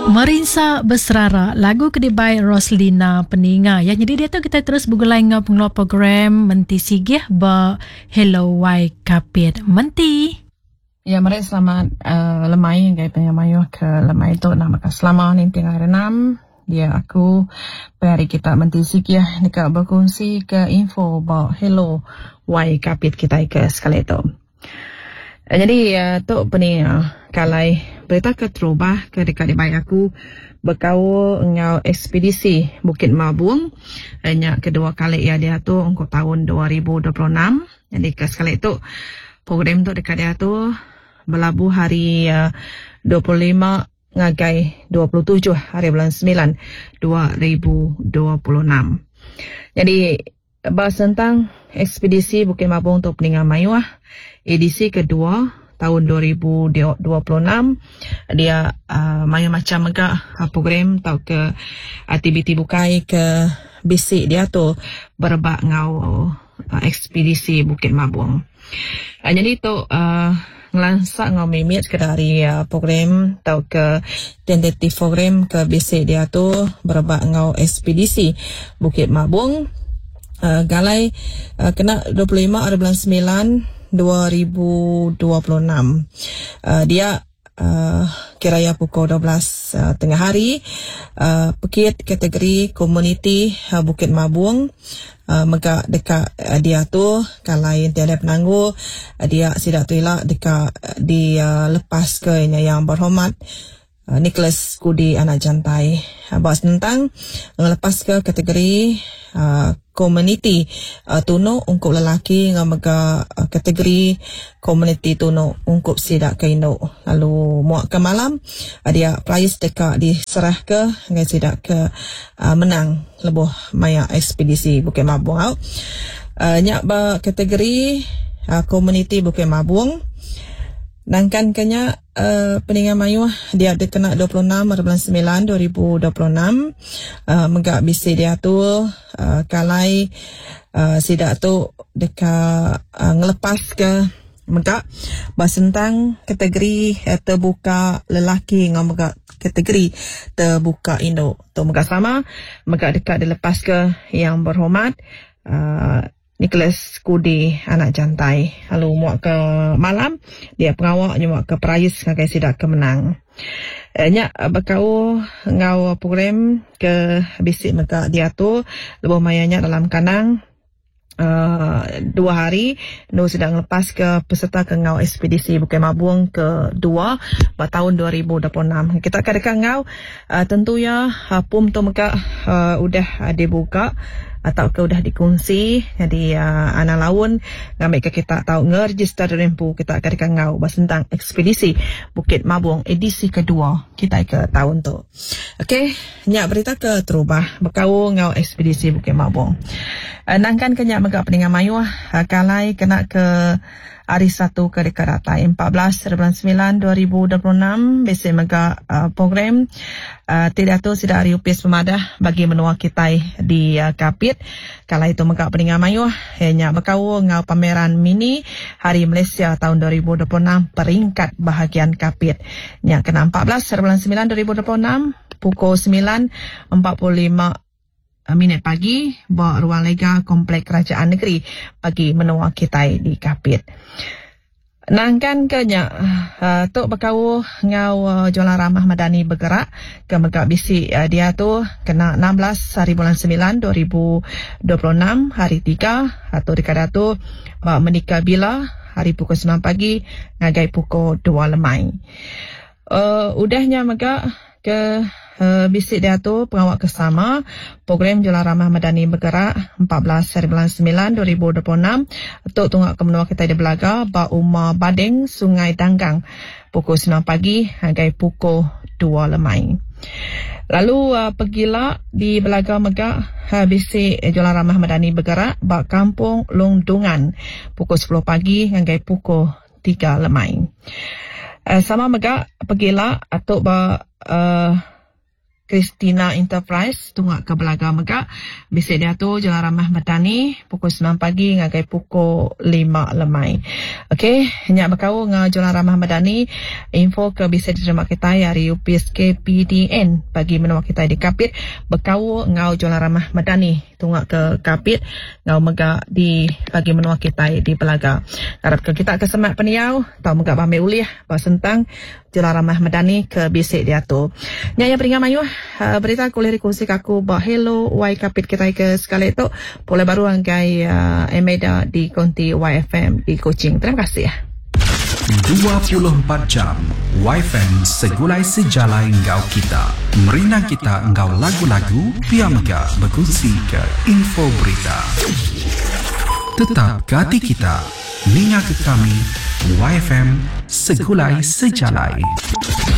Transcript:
Marinsa Besrara, lagu kedibai Roslina Peninga. Ya, jadi dia tu kita terus bergulai dengan pengeluar program Menti Sigih ba Hello Wai Kapit Menti. Ya, mari selamat lemai gai penyamayu ke lemai tu nama ka selama ni tinggal renam. Dia aku hari kita Menti Sigih ni ka berkongsi ke info ba Hello Wai Kapit kita ke sekali tu. Jadi tu peni kalai berita ke terubah ke dekat dibai aku berkau ngau ekspedisi Bukit Mabung hanya kedua kali ya dia tu untuk tahun 2026. Jadi ke sekali itu program tu dekat dia tu berlabuh hari 25 ngagai 27 hari bulan 9 2026. Jadi bahas tentang ekspedisi Bukit Mabung tu Peninga Mayuah edisi kedua tahun 2026. Dia mayu macam agak program tau ke aktiviti bukai ke bisik dia tu berbak ngau ekspedisi Bukit Mabung. Jadi tu ngelansak ngau mimit ke dari program tau ke tentatif program ke bisik dia tu berbak ngau ekspedisi Bukit Mabung. Galai kena 25 hari bulan 9 2026. Dia kiraya pukul 12 tengah hari. Pekit kategori komuniti Bukit Mabung. Maka dekat dia tu kalau tiada penangguh dia sidak tuilak dekat di lepas ke yang berhormat Nicholas Kudi anak jantai. Bahas tentang lepas ke kategori komuniti tuno untuk lelaki ngamaga kategori komuniti tuno untuk sidak kaino. Lalu muak ke malam dia prize dekat diserah ke ngai sidak ke menang lebuh maya ekspedisi Bukit Mabung au. Nyak ba kategori komuniti Bukit Mabung nangkan kenya Peninga Mayuah dia ada kena 26 bulan 9 2026. Megak bisi dia tu kalai sidak tu dekat ngelepas ke megak bahas tentang kategori terbuka lelaki dengan megak kategori terbuka Indo tu megak sama megak dekat dilepas ke yang berhormat Nicholas Kudi anak jantai. Lalu muak ke malam dia pengawak muak ke prize ngagai sidak ke menang. Nyak berkau ngau program ke bisik mereka dia tu lebih mayanya dalam kanang 2 hari nu sedang lepas ke peserta ke ngau ekspedisi Bukit Mabung kedua pada tahun 2026. Kita akan dekat ngau tentu ya pum tu mereka udah dibuka atau ke udah dikongsi. Jadi anak laun ngambil ke kita tahu ngeregister rempu kita akan dekat ngau bahas tentang ekspedisi Bukit Mabung edisi kedua kita ke tahun tu. Okey, nyak berita ke terubah berkau ngau ekspedisi Bukit Mabung. Nangkan ke nyak megak Peninga Mayuah kalai kena ke hari 1 ke dekat data 14 bulan 9 2026 besi megak program tidak tu sidak hari upis pemadah bagi menua kita di Kapit. Kalau itu megak Peninga Mayuah hanya berkau ngau pameran mini Hari Malaysia tahun 2026 peringkat bahagian Kapit. Yang kena 14 bulan 9 2026 pukul 9.45 minit pagi bawa ruang lega Komplek Kerajaan Negeri bagi menua kita di Kapit. Nangkan kenya tu berkau ngau jualan ramah madani bergerak ke megak bisi dia tu kena 16 hari bulan 9 2026 hari 3 atau dekat tu menikah bila hari pukul 9 pagi ngagai pukul 2 lemai. Udahnya megak ke bisik dia tu pengawak kesama program jualan ramah madani bergerak 14 hari bulan 9 2026 untuk tunggak ke menua kita di Belaga ba Umar Bading Sungai Danggang pukul 9 pagi hingga pukul 2 lemai. Lalu pergilah di Belaga megak bisik jualan ramah madani bergerak ba Kampung Lungdungan pukul 10 pagi hingga pukul 3 lemai. Sama megak pergilah atau ba Christina Enterprise tungak ke Belaga Megak. Bisik dia tu Jalan Ramah Madani pukul 9 pagi ngagai pukul 5 lemai. Okey, henyak berkau ngau Jalan Ramah Madani. Info ke bisik diterima kita hari UPSK PDN bagi menua kita di Kapit. Berkau ngau Jalan Ramah Madani tungak ke Kapit ngau Megak di bagi menua kita di Belaga. Harap ke kita ke semak peniau tau Megak bambil uliah basentang Jalan Ramah Madani ke bisik dia tu. Yang peringat mayuh berita kuliah kongsi kaku bah hello Y Kapit kita ke sekali tu boleh baru anggai Emeda di konti YFM di Kuching. Terima kasih ya. 24 jam YFM segulai sejalai engkau kita. Merinang kita engkau lagu-lagu Pia Mega berkongsi ke info berita. Tetap ke hati kita. Minyak ke kami YFM segulai sejalai.